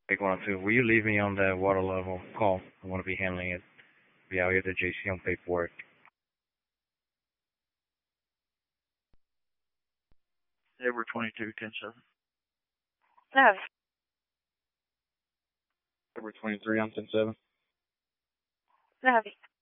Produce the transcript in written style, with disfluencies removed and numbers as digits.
Big 102. Will you leave me on the water level call? I want to be handling it. Be out here at the JC on paperwork. Edward 22-10-7. Nav. Edward 23 on 10-7. Navi.